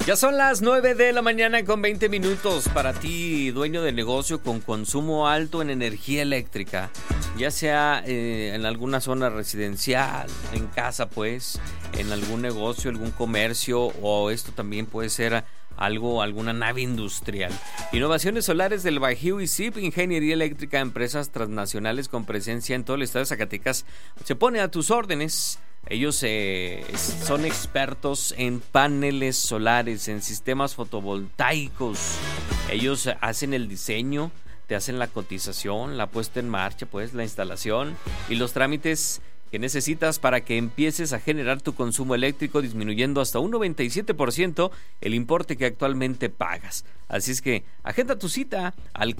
Ya son las 9 de la mañana con 20 minutos. Para ti, dueño de negocio con consumo alto en energía eléctrica, ya sea en alguna zona residencial, en casa pues, en algún negocio, algún comercio, o esto también puede ser alguna nave industrial. Innovaciones Solares del Bajío y SIP Ingeniería Eléctrica, empresas transnacionales con presencia en todo el estado de Zacatecas, se pone a tus órdenes. Ellos son expertos en paneles solares, en sistemas fotovoltaicos. Ellos hacen el diseño, te hacen la cotización, la puesta en marcha, pues la instalación y los trámites que necesitas para que empieces a generar tu consumo eléctrico, disminuyendo hasta un 97% el importe que actualmente pagas. Así es que agenda tu cita al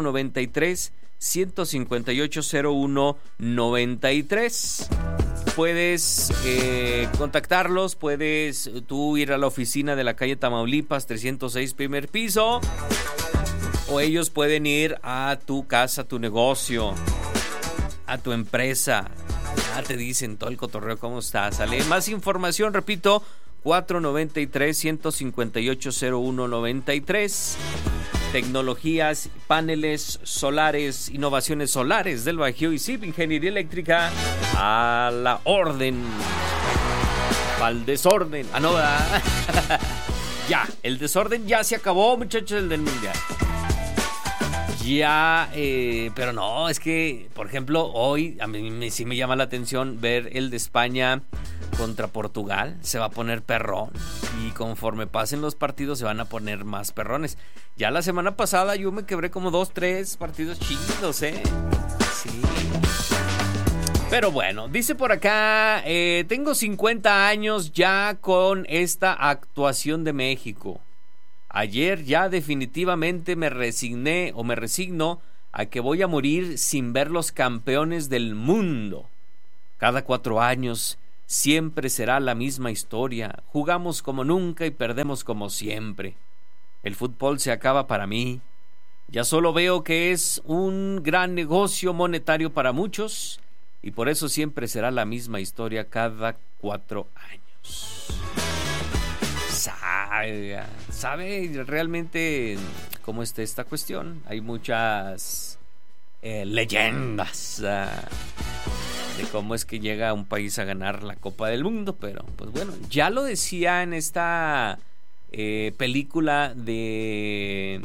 493-158-0193. Puedes contactarlos, puedes tú ir a la oficina de la calle Tamaulipas 306, primer piso, o ellos pueden ir a tu casa, a tu negocio, a tu empresa. Ya te dicen todo el cotorreo, cómo está, ¿sale? Más información, repito, 493-158-0193. Tecnologías, paneles solares, innovaciones solares del Bajío y SIP Ingeniería Eléctrica a la orden, al desorden. No, ¿verdad? Ya, el desorden ya se acabó, muchachos, el del mundial. Ya, pero no, es que, por ejemplo, hoy a mí sí me llama la atención ver el de España contra Portugal. Se va a poner perrón y conforme pasen los partidos se van a poner más perrones. Ya la semana pasada yo me quebré como 2-3 partidos chidos, Sí. Pero bueno, dice por acá, tengo 50 años ya con esta actuación de México. Ayer ya definitivamente me resigno a que voy a morir sin ver los campeones del mundo. Cada 4 años siempre será la misma historia. Jugamos como nunca y perdemos como siempre. El fútbol se acaba para mí. Ya solo veo que es un gran negocio monetario para muchos y por eso siempre será la misma historia cada 4 años. ¿Sabe realmente cómo está esta cuestión? Hay muchas leyendas de cómo es que llega un país a ganar la Copa del Mundo, pero pues bueno, ya lo decía en esta película de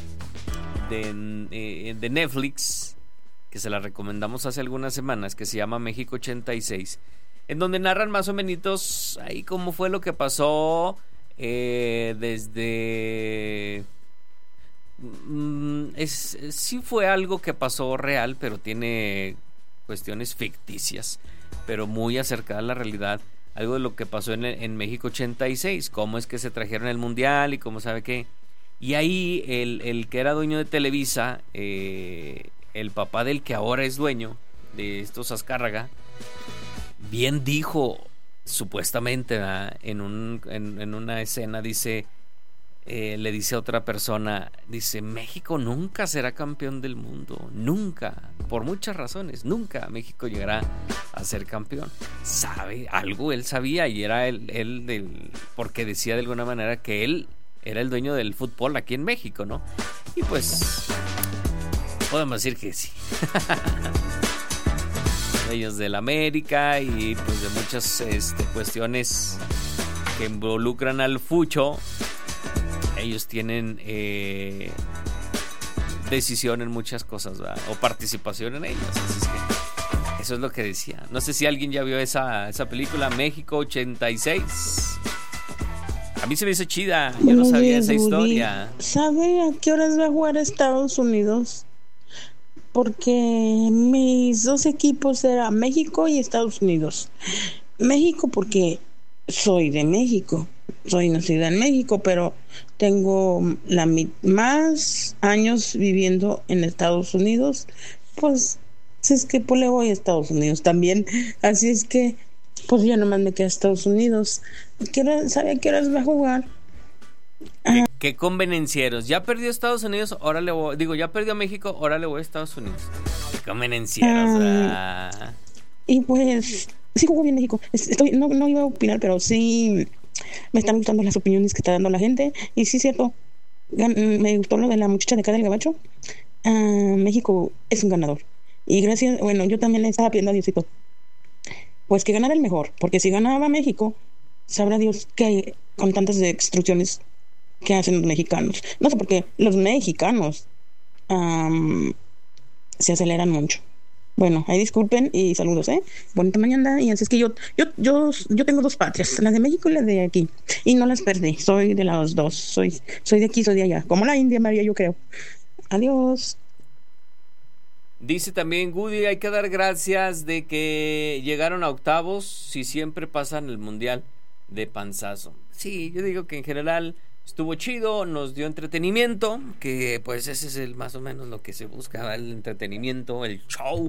Netflix, que se la recomendamos hace algunas semanas, que se llama México 86, en donde narran más o menos ahí cómo fue lo que pasó sí fue algo que pasó real, pero tiene cuestiones ficticias, pero muy acercada a la realidad. Algo de lo que pasó en México 86, cómo es que se trajeron el mundial y cómo sabe qué. Y ahí el que era dueño de Televisa, el papá del que ahora es dueño de estos Azcárraga, bien dijo, supuestamente, en una escena, dice, le dice a otra persona, dice, México nunca será campeón del mundo, nunca, por muchas razones, nunca México llegará a ser campeón. ¿Sabe algo? Él sabía, y era él porque decía de alguna manera que él era el dueño del fútbol aquí en México, ¿no? Y pues podemos decir que sí. Ellos del América y pues de muchas cuestiones que involucran al fucho. Ellos tienen decisión en muchas cosas, ¿verdad? O participación en ellas. Así es que eso es lo que decía. No sé si alguien ya vio esa película, México 86. A mí se me hizo chida. Yo no sabía esa historia. ¿Sabe a qué horas va a jugar Estados Unidos? Porque mis dos equipos eran México y Estados Unidos. México porque soy de México, soy nacida en México, pero tengo más años viviendo en Estados Unidos, pues es que pues le voy a Estados Unidos también, así es que pues ya nomás me queda Estados Unidos. ¿Sabe a qué horas va a jugar? ¿Qué convenencieros? Ya perdió Estados Unidos, ahora le voy, ya perdió México, ahora le voy a Estados Unidos. ¿Qué convenencieros? Y pues sí jugó bien México. No iba a opinar, pero sí Me están gustando las opiniones que está dando la gente. Y sí, cierto, me gustó lo de la muchacha de acá del Gabacho. México es un ganador. Y gracias, bueno, yo también le estaba pidiendo a Diosito, pues que ganara el mejor, porque si ganaba México, sabrá Dios que hay con tantas destrucciones que hacen los mexicanos. No sé por qué los mexicanos se aceleran mucho. Bueno, ahí disculpen y saludos, ¿eh? Bonita mañana. Y así es que yo tengo dos patrias, la de México y la de aquí. Y no las perdí, soy de las dos. Soy de aquí, soy de allá. Como la India, María, yo creo. Adiós. Dice también Goody, hay que dar gracias de que llegaron a octavos si siempre pasan el mundial de panzazo. Sí, yo digo que en general estuvo chido, nos dio entretenimiento, que pues ese es el más o menos lo que se busca, el entretenimiento, el show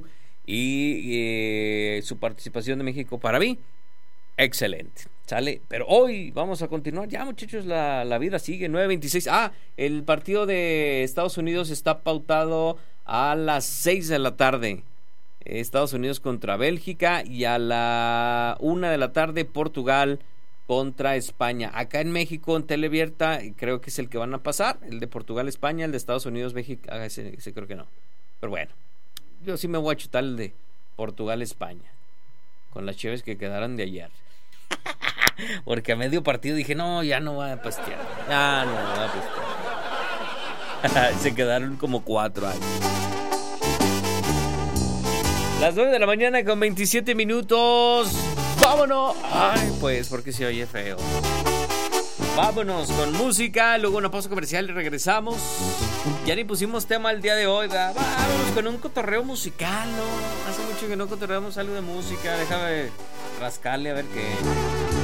y su participación de México para mí, excelente, ¿sale? Pero hoy vamos a continuar, ya muchachos, la vida sigue, 9:26. El partido de Estados Unidos está pautado a las 6 de la tarde. Estados Unidos contra Bélgica, y a la 1 de la tarde Portugal contra España. Acá en México, en Teleabierta, creo que es el que van a pasar, el de Portugal-España, el de Estados Unidos-México, ese creo que no. Pero bueno, yo sí me voy a chutar el de Portugal-España, con las cheves que quedaron de ayer. Porque a medio partido dije, no, ya no va a pastear. Ya no va a pastear. Se quedaron como 4 años. Las 9 de la mañana con 27 minutos. ¡Vámonos! Ay, pues, porque se oye feo. Vámonos con música, luego una pausa comercial y regresamos. Ya ni pusimos tema el día de hoy, ¿verdad? Vámonos con un cotorreo musical, ¿no? Hace mucho que no cotorreamos algo de música. Déjame rascarle a ver qué.